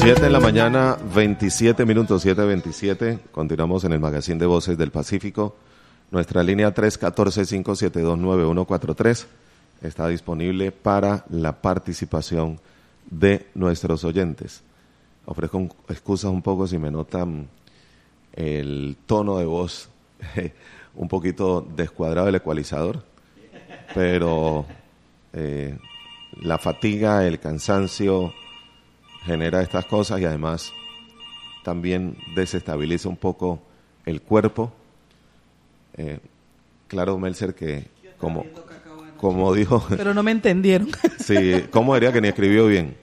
7 de la mañana, 27 minutos, 7:27. Continuamos en el Magazine de Voces del Pacífico. Nuestra línea 314-572-9143 está disponible para la participación de nuestros oyentes. Ofrezco excusas un poco si me notan el tono de voz un poquito descuadrado del ecualizador, pero la fatiga, el cansancio genera estas cosas y además también desestabiliza un poco el cuerpo. Claro, Melzer, que como dijo... Pero no me entendieron. Sí, ¿cómo diría que ni escribió bien?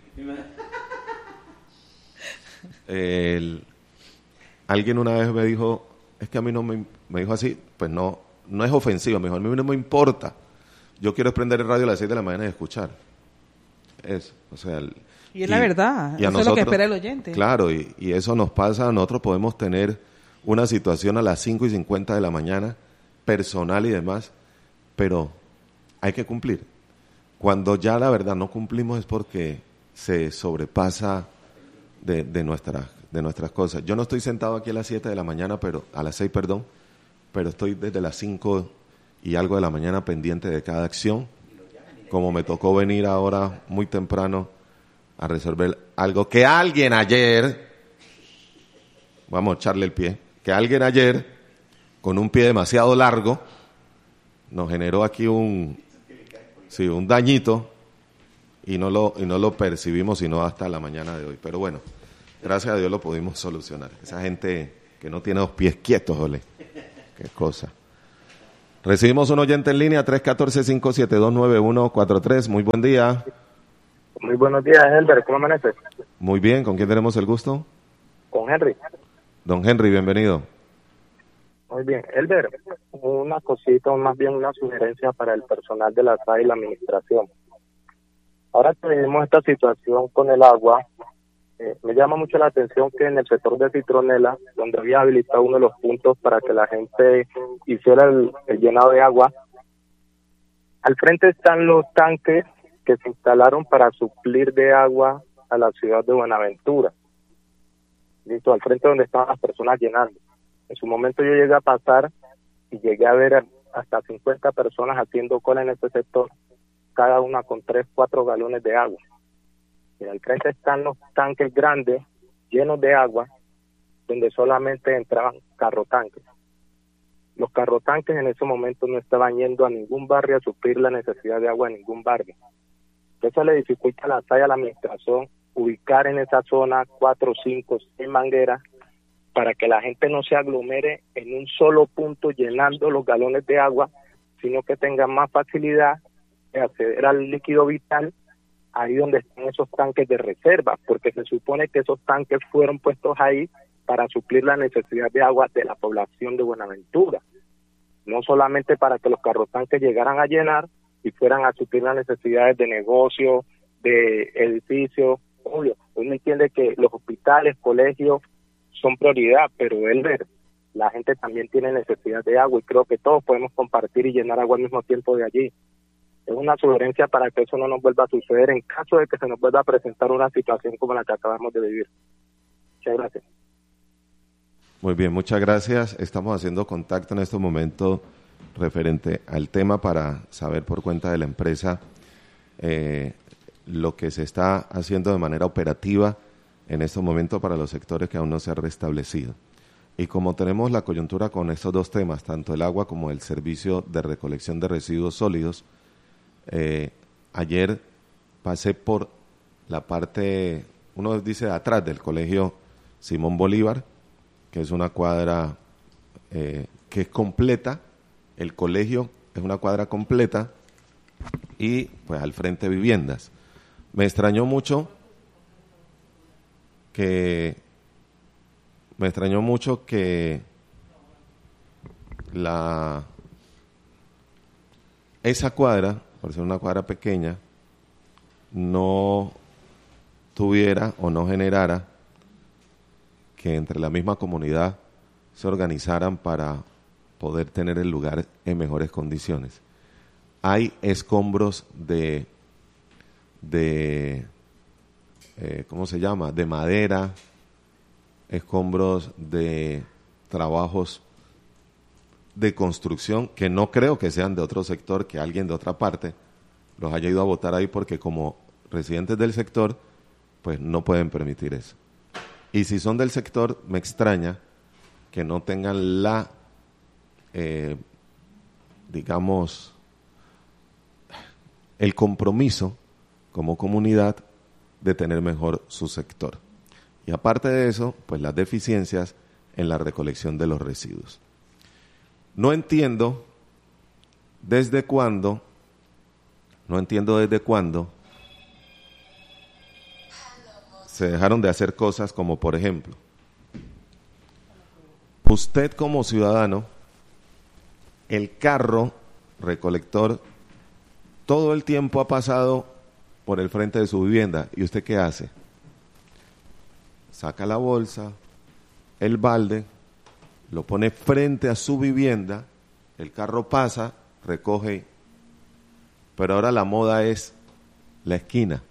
Alguien una vez me dijo, es que a mí no me dijo así, pues no es ofensivo, me dijo, a mí no me importa. Yo quiero prender el radio a las 6 de la mañana y escuchar. Eso, o sea... Y es la verdad, y eso es lo que espera el oyente. Claro, y eso nos pasa, nosotros podemos tener una situación a las 5:50 de la mañana, personal y demás, pero hay que cumplir. Cuando ya la verdad no cumplimos es porque se sobrepasa de nuestras cosas. Yo no estoy sentado aquí a las 7 de la mañana, a las 6, perdón, pero estoy desde las 5 y algo de la mañana pendiente de cada acción. Como me tocó venir ahora muy temprano a resolver algo que alguien ayer, vamos a echarle el pie, que alguien ayer, con un pie demasiado largo, nos generó aquí un dañito y no lo percibimos sino hasta la mañana de hoy. Pero bueno, gracias a Dios lo pudimos solucionar. Esa gente que no tiene los pies quietos, ole, qué cosa. Recibimos un oyente en línea, 314-572-9143. Muy buen día. Muy buenos días, Helber. ¿Cómo amaneces? Muy bien. ¿Con quién tenemos el gusto? Con Henry. Don Henry, bienvenido. Muy bien. Helber, una cosita, más bien una sugerencia para el personal de la SAE y la administración. Ahora que vivimos esta situación con el agua, me llama mucho la atención que en el sector de Citronela, donde había habilitado uno de los puntos para que la gente hiciera el llenado de agua, al frente están los tanques que se instalaron para suplir de agua a la ciudad de Buenaventura. Listo, al frente donde estaban las personas llenando. En su momento yo llegué a pasar y llegué a ver hasta 50 personas haciendo cola en este sector, cada una con 3, 4 galones de agua. Y al frente están los tanques grandes, llenos de agua, donde solamente entraban carrotanques. Los carrotanques en ese momento no estaban yendo a ningún barrio a suplir la necesidad de agua en ningún barrio. Eso le dificulta a la SAE, a la administración, ubicar en esa zona 4, 5, 6 mangueras para que la gente no se aglomere en un solo punto llenando los galones de agua, sino que tenga más facilidad de acceder al líquido vital ahí donde están esos tanques de reserva, porque se supone que esos tanques fueron puestos ahí para suplir la necesidad de agua de la población de Buenaventura, no solamente para que los carrotanques llegaran a llenar y fueran a suplir las necesidades de negocio, de edificios. Obvio, uno entiende que los hospitales, colegios son prioridad, pero la gente también tiene necesidad de agua y creo que todos podemos compartir y llenar agua al mismo tiempo de allí. Es una sugerencia para que eso no nos vuelva a suceder en caso de que se nos vuelva a presentar una situación como la que acabamos de vivir. Muchas gracias. Muy bien, muchas gracias. Estamos haciendo contacto en este momento referente al tema para saber por cuenta de la empresa lo que se está haciendo de manera operativa en este momento para los sectores que aún no se han restablecido. Y como tenemos la coyuntura con estos dos temas, tanto el agua como el servicio de recolección de residuos sólidos, ayer pasé por la parte, uno dice de atrás del colegio Simón Bolívar, que es una cuadra que es completa. El colegio es una cuadra completa y pues al frente viviendas. Me extrañó mucho que esa cuadra, por ser una cuadra pequeña, no tuviera o no generara que entre la misma comunidad se organizaran para poder tener el lugar en mejores condiciones. Hay escombros de ¿cómo se llama?, de madera, escombros de trabajos de construcción, que no creo que sean de otro sector, que alguien de otra parte los haya ido a botar ahí, porque como residentes del sector, pues no pueden permitir eso. Y si son del sector, me extraña que no tengan la, digamos, el compromiso como comunidad de tener mejor su sector. Y aparte de eso, pues las deficiencias en la recolección de los residuos. No entiendo desde cuándo se dejaron de hacer cosas como, por ejemplo, usted como ciudadano, el carro recolector todo el tiempo ha pasado por el frente de su vivienda. ¿Y usted qué hace? Saca la bolsa, el balde, lo pone frente a su vivienda, el carro pasa, recoge, pero ahora la moda es la esquina.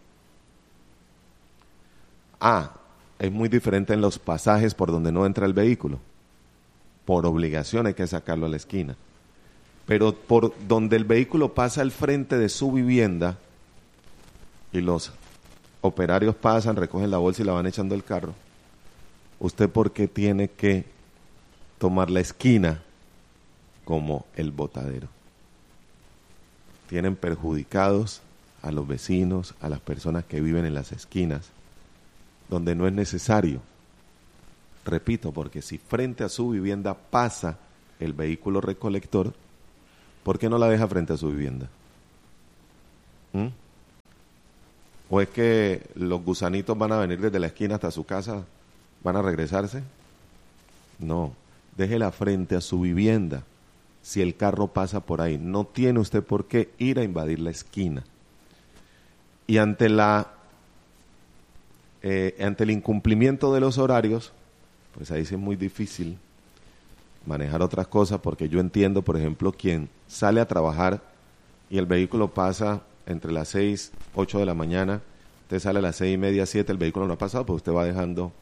Es muy diferente en los pasajes por donde no entra el vehículo. Por obligación hay que sacarlo a la esquina. Pero por donde el vehículo pasa al frente de su vivienda y los operarios pasan, recogen la bolsa y la van echando al carro, ¿usted por qué tiene que tomar la esquina como el botadero? Tienen perjudicados a los vecinos, a las personas que viven en las esquinas, donde no es necesario. Repito, porque si frente a su vivienda pasa el vehículo recolector, ¿por qué no la deja frente a su vivienda? ¿O es que los gusanitos van a venir desde la esquina hasta su casa, van a regresarse? No, déjela frente a su vivienda. Si el carro pasa por ahí, no tiene usted por qué ir a invadir la esquina. Y ante el incumplimiento de los horarios, pues ahí sí es muy difícil manejar otras cosas, porque yo entiendo, por ejemplo, quien sale a trabajar y el vehículo pasa entre las 6, 8 de la mañana, usted sale a las 6:30, 7, el vehículo no ha pasado, pues usted va dejando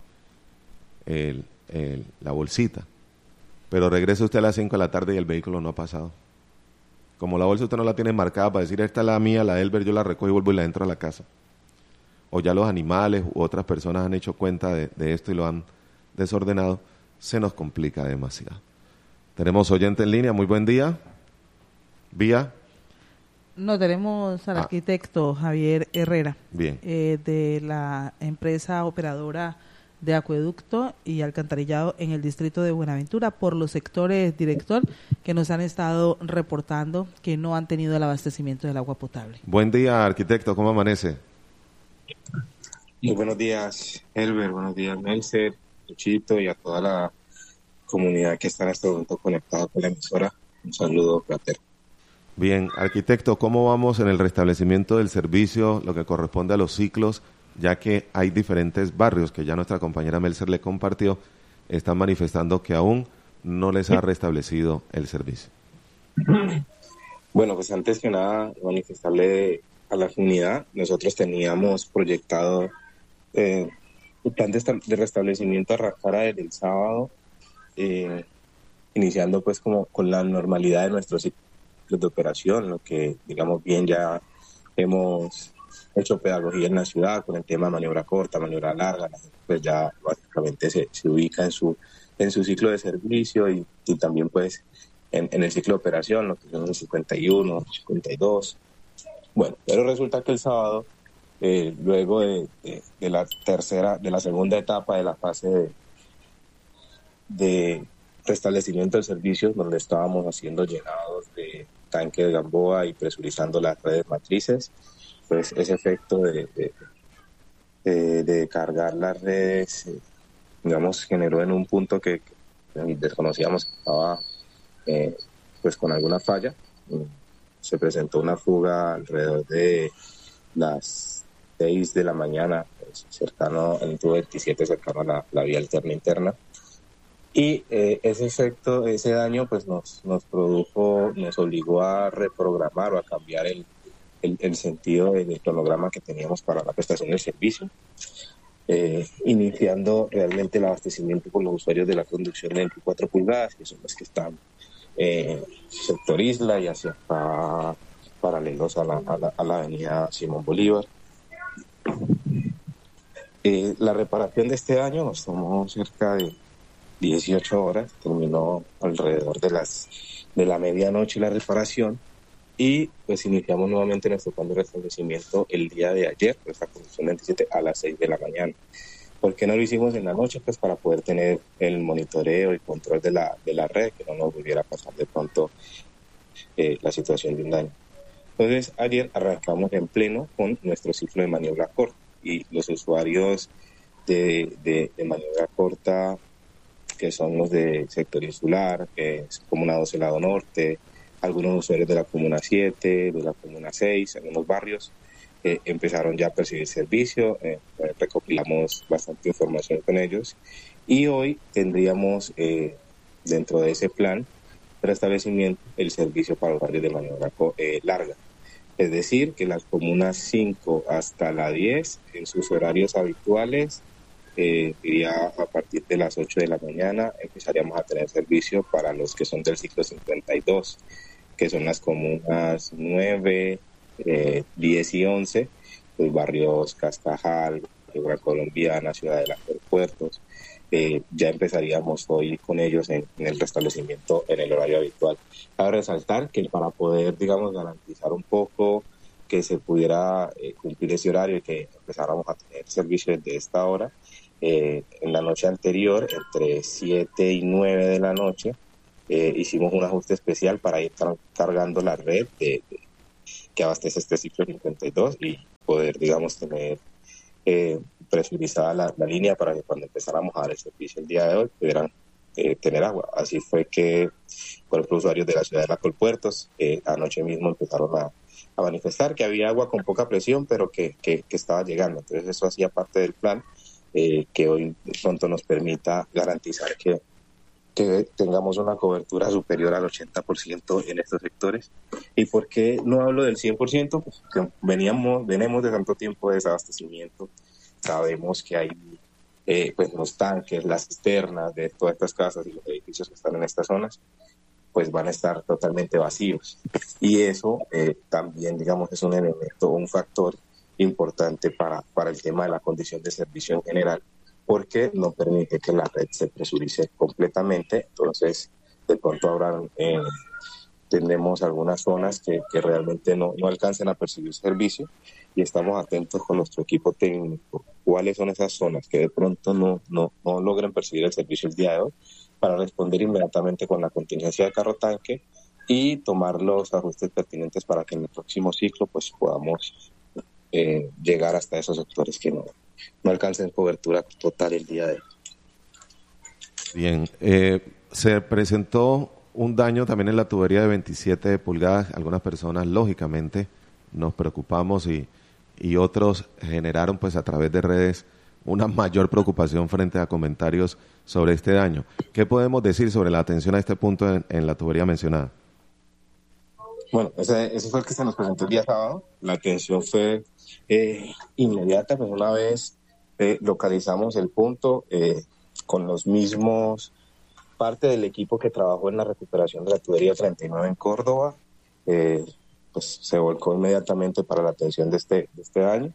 la bolsita. Pero regresa usted a las 5 de la tarde y el vehículo no ha pasado. Como la bolsa usted no la tiene marcada para decir, esta es la mía, la de Elber, yo la recojo y vuelvo y la entro a la casa. O ya los animales u otras personas han hecho cuenta de esto y lo han desordenado, se nos complica demasiado. Tenemos oyente en línea, muy buen día. ¿Vía? No, tenemos al arquitecto Javier Herrera. Bien. De la empresa operadora de acueducto y alcantarillado en el distrito de Buenaventura, por los sectores, director, que nos han estado reportando que no han tenido el abastecimiento del agua potable. Buen día, arquitecto, ¿cómo amanece? Muy buenos días, Elber, buenos días, Melser, Luchito, y a toda la comunidad que está en este momento conectada con la emisora. Un saludo fraterno. Bien, arquitecto, ¿cómo vamos en el restablecimiento del servicio, lo que corresponde a los ciclos, ya que hay diferentes barrios que ya nuestra compañera Melser le compartió, están manifestando que aún no les ha restablecido el servicio? Bueno, pues antes que nada, manifestarle a la comunidad, nosotros teníamos proyectado el plan de restablecimiento arrancar el sábado, iniciando pues como con la normalidad de nuestros ciclos de operación, lo que digamos bien ya hemos hecho pedagogía en la ciudad con el tema de maniobra corta, maniobra larga, pues ya básicamente se ubica en su ciclo de servicio y también pues en el ciclo de operación, lo que son los 51, 52. Bueno, pero resulta que el sábado, luego de la segunda etapa de la fase de restablecimiento del servicio, donde estábamos haciendo llenados de tanque de Gamboa y presurizando las redes matrices, pues ese efecto de cargar las redes, digamos, generó en un punto que desconocíamos que estaba pues con alguna falla. Se presentó una fuga alrededor de las 6 de la mañana, pues, cercano al tubo 27, cercano a la vía alterna interna. Y ese efecto, ese daño, pues nos obligó a reprogramar o a cambiar el sentido del cronograma que teníamos para la prestación del servicio, iniciando realmente el abastecimiento por los usuarios de la conducción de 24 pulgadas, que son los que están sector Isla y hacia acá, paralelos a la avenida Simón Bolívar. La reparación de este año nos tomó cerca de 18 horas, terminó alrededor de la medianoche la reparación, y pues iniciamos nuevamente nuestro plan de restablecimiento el día de ayer, pues la conducción 27 a las 6 de la mañana. ¿Por qué no lo hicimos en la noche? Pues para poder tener el monitoreo y control de la red, que no nos volviera a pasar de pronto la situación de un daño. Entonces, ayer arrancamos en pleno con nuestro ciclo de maniobra corta, y los usuarios de maniobra corta, que son los de sector insular, que es Comuna 12 Lado Norte, algunos usuarios de la Comuna 7, de la Comuna 6, algunos barrios, empezaron ya a percibir servicio. Recopilamos bastante información con ellos, y hoy tendríamos dentro de ese plan de restablecimiento el servicio para horarios de maniobra larga. Es decir, que las comunas 5 hasta la 10, en sus horarios habituales, diría a partir de las 8 de la mañana, empezaríamos a tener servicio para los que son del ciclo 52, que son las comunas 9, 10 y 11, los barrios Cascajal, Figura Colombiana, Ciudad de las Puertos. Ya empezaríamos hoy con ellos en el restablecimiento en el horario habitual. Cabe resaltar que para poder, digamos, garantizar un poco que se pudiera cumplir ese horario y que empezáramos a tener servicio desde esta hora, en la noche anterior, entre 7 y 9 de la noche, hicimos un ajuste especial para ir cargando la red que abastece este ciclo 52 y poder, digamos, tener presurizada la línea para que cuando empezáramos a dar el servicio el día de hoy pudieran tener agua. Así fue que, por ejemplo, usuarios de la ciudad de la Colpuertos anoche mismo empezaron a manifestar que había agua con poca presión, pero que estaba llegando. Entonces eso hacía parte del plan que hoy de pronto nos permita garantizar que tengamos una cobertura superior al 80% en estos sectores. ¿Y por qué no hablo del 100%? Pues que venimos de tanto tiempo de desabastecimiento. Sabemos que hay pues los tanques, las cisternas de todas estas casas y los edificios que están en estas zonas, pues van a estar totalmente vacíos. Y eso también, digamos, es un elemento, un factor importante para el tema de la condición de servicio en general, porque no permite que la red se presurice completamente. Entonces, de pronto tendremos algunas zonas que realmente no alcancen a percibir servicio, y estamos atentos con nuestro equipo técnico cuáles son esas zonas que de pronto no logran percibir el servicio el día de hoy, para responder inmediatamente con la contingencia de carro tanque y tomar los ajustes pertinentes para que en el próximo ciclo pues podamos llegar hasta esos sectores que no alcancen cobertura total el día de hoy. Bien, se presentó un daño también en la tubería de 27 pulgadas. Algunas personas, lógicamente, nos preocupamos y otros generaron pues a través de redes una mayor preocupación frente a comentarios sobre este daño. ¿Qué podemos decir sobre la atención a este punto en la tubería mencionada? Bueno, ese fue el que se nos presentó el día sábado. La atención fue inmediata, pues una vez localizamos el punto con los mismos, parte del equipo que trabajó en la recuperación de la tubería 39 en Córdoba, pues se volcó inmediatamente para la atención de este año.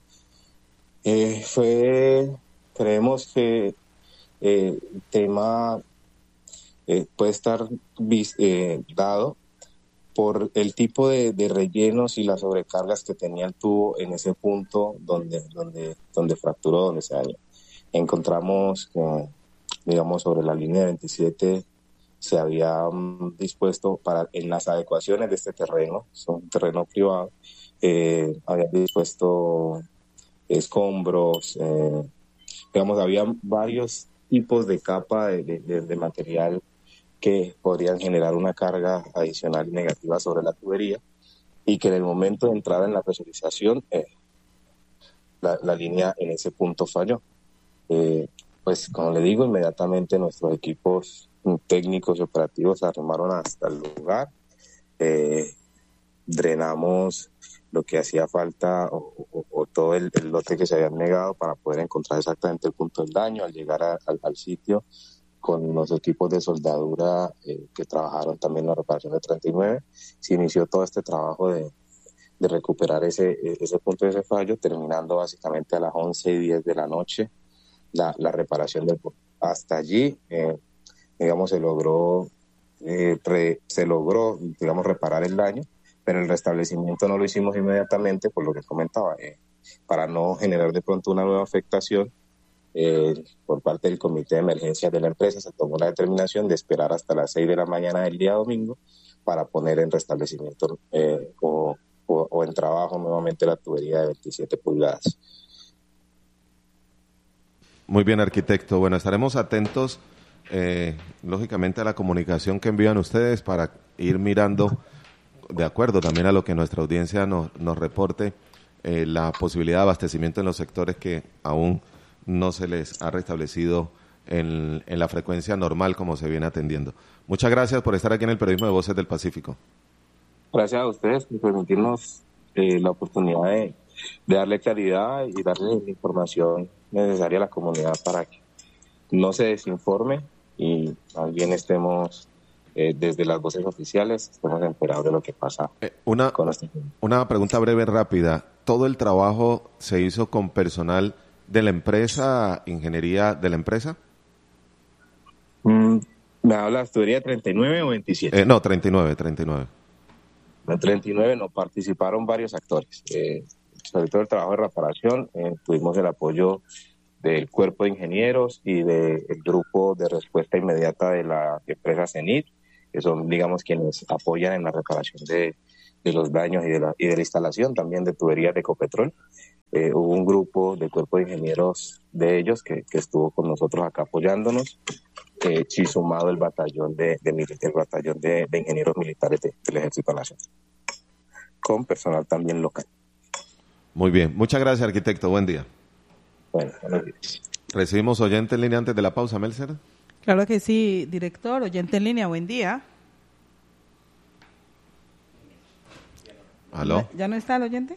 Creemos que el tema puede estar dado por el tipo de rellenos y las sobrecargas que tenía el tubo en ese punto donde fracturó, donde se dañó. Encontramos que, digamos, sobre la línea 27 se había dispuesto en las adecuaciones de este terreno, es un terreno privado, habían dispuesto escombros, digamos, había varios tipos de capa de material que podrían generar una carga adicional y negativa sobre la tubería, y que en el momento de entrar en la presurización la línea en ese punto falló. Pues como le digo, inmediatamente nuestros equipos técnicos y operativos se arrimaron hasta el lugar, drenamos lo que hacía falta o todo el lote que se había negado para poder encontrar exactamente el punto del daño. Al llegar al sitio con los equipos de soldadura que trabajaron también en la reparación de 39, se inició todo este trabajo de recuperar ese punto de ese fallo, terminando básicamente a las 11:10 de la noche la reparación del punto. Hasta allí, digamos, se logró, digamos, reparar el daño, pero el restablecimiento no lo hicimos inmediatamente, por lo que comentaba, para no generar de pronto una nueva afectación. Por parte del comité de emergencias de la empresa se tomó la determinación de esperar hasta las 6 de la mañana del día domingo para poner en restablecimiento o en trabajo nuevamente la tubería de 27 pulgadas. Muy bien, arquitecto. Bueno, estaremos atentos, lógicamente, a la comunicación que envían ustedes para ir mirando, de acuerdo también a lo que nuestra audiencia nos reporte, la posibilidad de abastecimiento en los sectores que aún no se les ha restablecido en la frecuencia normal como se viene atendiendo. Muchas gracias por estar aquí en el Periodismo de Voces del Pacífico. Gracias a ustedes por permitirnos la oportunidad de darle claridad y darle la información necesaria a la comunidad para que no se desinforme y también estemos desde las voces oficiales, estemos enterados de lo que pasa. Una pregunta breve, rápida. ¿Todo el trabajo se hizo con personal de la empresa, ingeniería de la empresa? ¿Me hablas tubería 39 o 27? No, 39. En 39 nos participaron varios actores. Sobre todo el trabajo de reparación, tuvimos el apoyo del cuerpo de ingenieros y del grupo de respuesta inmediata de la empresa CENIT, que son, digamos, quienes apoyan en la reparación de los daños y de la instalación también de tuberías de Ecopetrol. Hubo un grupo de cuerpo de ingenieros de ellos que estuvo con nosotros acá apoyándonos, sí, sumado el batallón de ingenieros militares del Ejército Nacional, con personal también local. Muy bien, muchas gracias, arquitecto, buen día. Bueno, buenos días. ¿Recibimos oyente en línea antes de la pausa, Melser? Claro que sí, director, oyente en línea, buen día. ¿Aló? ¿Ya no está el oyente?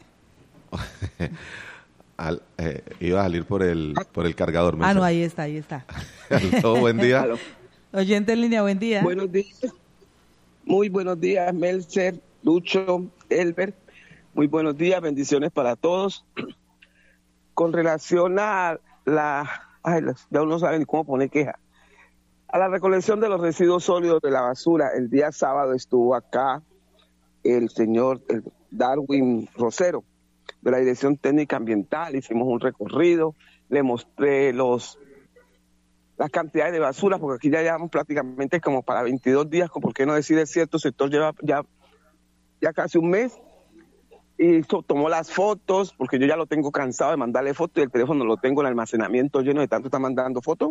Iba a salir por el cargador. Melser. No, ahí está. Aló, buen día. Aló. Oyente en línea, buen día. Buenos días. Muy buenos días, Melser, Lucho, Elber. Muy buenos días, bendiciones para todos. Con relación a ya uno sabe ni cómo poner queja. A la recolección de los residuos sólidos de la basura, el día sábado estuvo acá el señor Darwin Rosero, de la Dirección Técnica Ambiental. Hicimos un recorrido, le mostré las cantidades de basura, porque aquí ya llevamos prácticamente como para 22 días, por qué no decir el cierto sector lleva ya casi un mes, y tomó las fotos, porque yo ya lo tengo cansado de mandarle fotos, y el teléfono lo tengo en almacenamiento lleno de tanto está mandando fotos,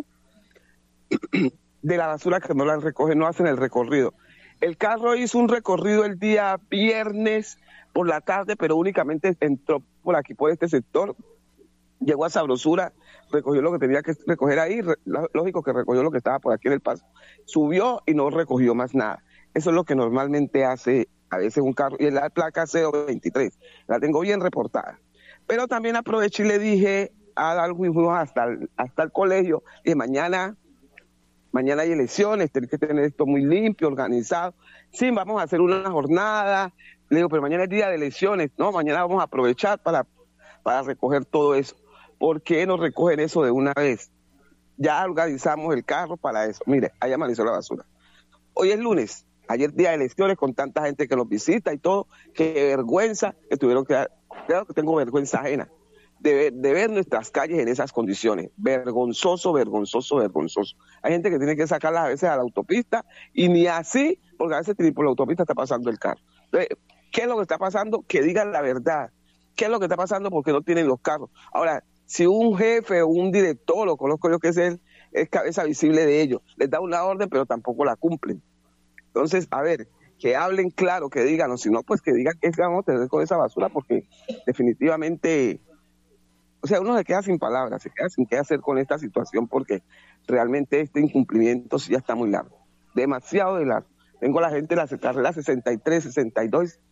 de la basura que no la recogen, no hacen el recorrido. El carro hizo un recorrido el día viernes por la tarde, pero únicamente entró por aquí, por este sector, llegó a Sabrosura, recogió lo que tenía que recoger ahí, lógico que recogió lo que estaba por aquí en el paso, subió y no recogió más nada. Eso es lo que normalmente hace a veces un carro, y es la placa CO23, la tengo bien reportada. Pero también aproveché y le dije a Darwin, fuimos hasta el colegio, y mañana hay elecciones, tenés que tener esto muy limpio, organizado. Sí, vamos a hacer una jornada. Le digo, pero mañana es día de elecciones, ¿no? Mañana vamos a aprovechar para recoger todo eso. ¿Por qué no recogen eso de una vez? Ya organizamos el carro para eso. Mire, allá amaneció la basura. Hoy es lunes, ayer día de elecciones con tanta gente que los visita y todo. Qué vergüenza que tuvieron que dar. Claro que tengo vergüenza ajena de ver nuestras calles en esas condiciones. Vergonzoso. Hay gente que tiene que sacarlas a veces a la autopista y ni así, porque a veces por la autopista está pasando el carro. Entonces, ¿qué es lo que está pasando? Que digan la verdad. ¿Qué es lo que está pasando? Porque no tienen los carros. Ahora, si un jefe o un director, lo conozco yo que es cabeza visible de ellos, les da una orden pero tampoco la cumplen. Entonces, a ver, que hablen claro, que digan, o si no, pues que digan qué vamos a hacer con esa basura, porque definitivamente, o sea, uno se queda sin palabras, se queda sin qué hacer con esta situación, porque realmente este incumplimiento sí ya está muy largo, demasiado de largo. Tengo la gente de la carrera 63, 62,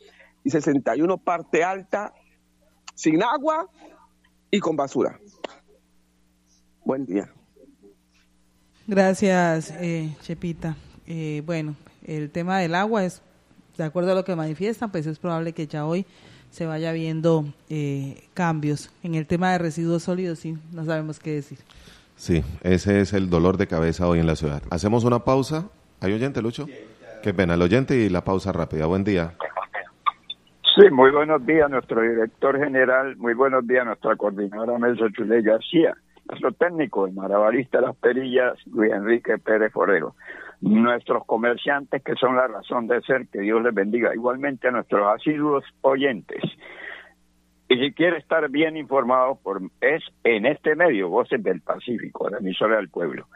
y 61 parte alta, sin agua y con basura. Buen día. Gracias, Chepita. Bueno, el tema del agua es, de acuerdo a lo que manifiestan, pues es probable que ya hoy se vaya viendo cambios. En el tema de residuos sólidos, sí, no sabemos qué decir. Sí, ese es el dolor de cabeza hoy en la ciudad. Hacemos una pausa. ¿Hay oyente, Lucho? Qué pena, el oyente y la pausa rápida. Buen día. Sí, muy buenos días, nuestro director general. Muy buenos días, nuestra coordinadora Melsa Chuley García. Nuestro técnico, el malabarista de las perillas, Luis Enrique Pérez Forero. Nuestros comerciantes, que son la razón de ser, que Dios les bendiga. Igualmente a nuestros asiduos oyentes. Y si quiere estar bien informado, es en este medio, Voces del Pacífico, la emisora del pueblo.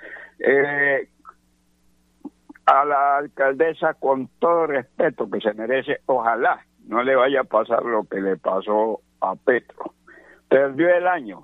A la alcaldesa, con todo respeto que se merece, ojalá no le vaya a pasar lo que le pasó a Petro. Perdió el año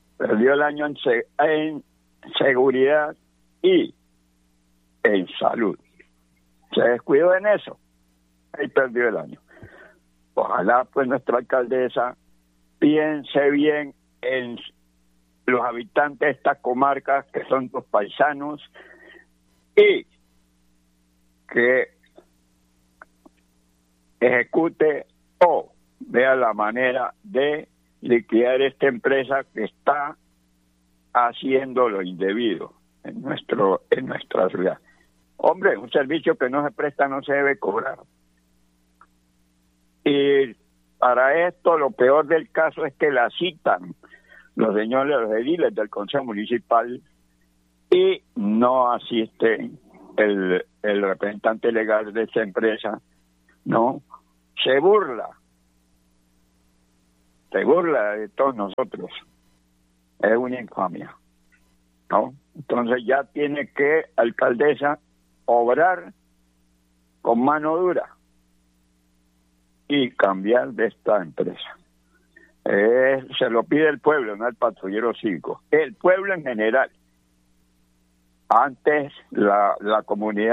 en seguridad y en salud. Se descuidó en eso y perdió el año. Ojalá pues nuestra alcaldesa piense bien en los habitantes de estas comarcas que son los paisanos y que ejecute o vea la manera de liquidar esta empresa que está haciendo lo indebido en nuestra ciudad. Hombre, un servicio que no se presta no se debe cobrar. Y para esto lo peor del caso es que la citan los señores, los ediles del Consejo Municipal y no asisten el representante legal de esta empresa, ¿no? Se burla de todos nosotros. Es una infamia, ¿no? Entonces ya tiene que, alcaldesa, obrar con mano dura y cambiar de esta empresa. Se lo pide el pueblo, no el patrullero cívico. El pueblo en general. Antes la comunidad